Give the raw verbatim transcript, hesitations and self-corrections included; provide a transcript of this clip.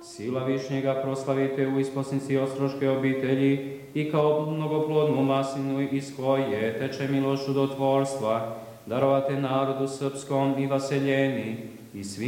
Sila višnjega proslavite u isposnici ostroške obitelji i kao mnogoplodnu maslinu iz koje teče milost čudotvorstva, darovate narodu srpskom i vaseljeni i svim